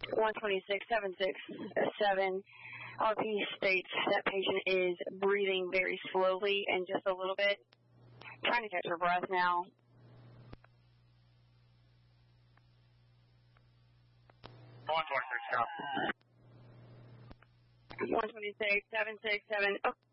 126.767. RP states that patient is breathing very slowly and just a little bit. Trying to catch her breath now. 126, stop. 126.767.